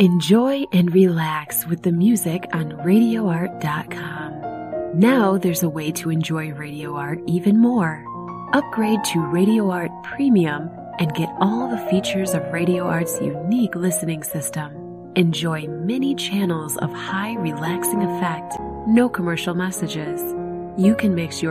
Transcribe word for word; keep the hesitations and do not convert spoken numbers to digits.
Enjoy and relax with the music on radio art dot com. Now there's a way to enjoy Radio Art even more. Upgrade to Radio Art Premium and get all the features of Radio Art's unique listening system. Enjoy many channels of high relaxing effect, no commercial messages. You can mix your